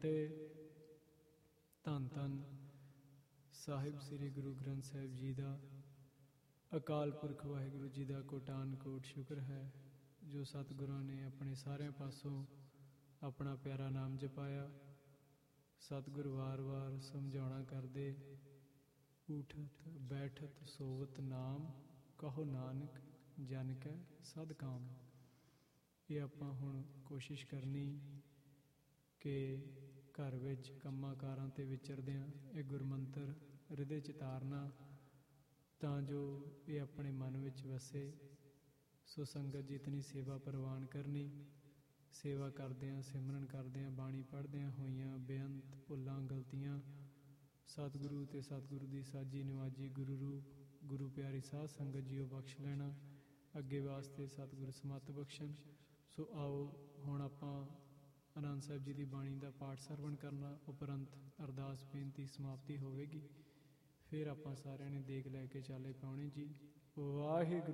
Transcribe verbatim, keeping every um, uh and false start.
ਫਤਿਹ। ਧੰਨ ਧੰਨ ਸਾਹਿਬ ਸ੍ਰੀ ਗੁਰੂ ਗ੍ਰੰਥ ਸਾਹਿਬ ਜੀ ਦਾ। ਅਕਾਲ ਪੁਰਖ ਵਾਹਿਗੁਰੂ ਜੀ ਦਾ ਕੋਟਾਨ ਕੋਟ ਸ਼ੁਕਰ ਹੈ, ਜੋ ਸਤਿਗੁਰਾਂ ਨੇ ਆਪਣੇ ਸਾਰਿਆਂ ਪਾਸੋਂ ਆਪਣਾ ਪਿਆਰਾ ਨਾਮ ਜਪਾਇਆ। ਸਤਿਗੁਰ ਵਾਰ ਵਾਰ ਸਮਝਾਉਣਾ ਕਰਦੇ, ਊਠਤ ਬੈਠਤ ਸੋਵਤ ਨਾਮ, ਕਹੋ ਨਾਨਕ ਜਨ ਕੈ ਸਦ ਕਾਮ। ਇਹ ਆਪਾਂ ਹੁਣ ਕੋਸ਼ਿਸ਼ ਕਰਨੀ ਕਿ ਘਰ ਵਿੱਚ ਕੰਮਾਂ ਕਾਰਾਂ 'ਤੇ ਵਿਚਰਦਿਆਂ ਇਹ ਗੁਰਮੰਤਰ ਹਿਰਦੇ 'ਚ ਤਾਰਨਾ, ਤਾਂ ਜੋ ਇਹ ਆਪਣੇ ਮਨ ਵਿੱਚ ਵਸੇ। ਸੋ ਸੰਗਤ ਜੀ ਇਤਨੀ ਸੇਵਾ ਪ੍ਰਵਾਨ ਕਰਨੀ। ਸੇਵਾ ਕਰਦਿਆਂ, ਸਿਮਰਨ ਕਰਦਿਆਂ, ਬਾਣੀ ਪੜ੍ਹਦਿਆਂ ਹੋਈਆਂ ਬੇਅੰਤ ਭੁੱਲਾਂ ਗਲਤੀਆਂ ਸਤਿਗੁਰੂ ਅਤੇ ਸਤਿਗੁਰੂ ਦੀ ਸਾਜੀ ਨਿਵਾਜੀ ਗੁਰੂ ਰੂਪ ਗੁਰੂ ਪਿਆਰੀ ਸਾਧ ਸੰਗਤ ਜੀਓ ਬਖਸ਼ ਲੈਣਾ। ਅੱਗੇ ਵਾਸਤੇ ਸਤਿਗੁਰੂ ਸਮੱਤ ਬਖਸ਼ਣ। ਸੋ ਆਓ ਹੁਣ ਆਪਾਂ ਆਨੰਦ ਸਾਹਿਬ ਜੀ ਦੀ ਬਾਣੀ ਦਾ ਪਾਠ ਸਰਵਣ ਕਰਨਾ, ਉਪਰੰਤ ਅਰਦਾਸ ਬੇਨਤੀ ਸਮਾਪਤੀ ਹੋਵੇਗੀ। ਫਿਰ ਆਪਾਂ ਸਾਰਿਆਂ ਨੇ ਦੇਗ ਲੈ ਕੇ ਚਾਲੇ ਪਾਉਣੇ ਜੀ। ਵਾਹਿਗੁਰੂ